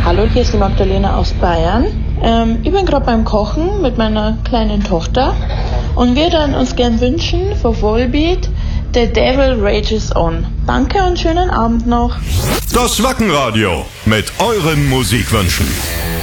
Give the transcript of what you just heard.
Hallo, hier ist die Magdalena aus Bayern. Ich bin gerade beim Kochen mit meiner kleinen Tochter und wir würden uns gern wünschen von Volbeat The Devil Rages On. Danke und schönen Abend noch. Das Wackenradio mit euren Musikwünschen.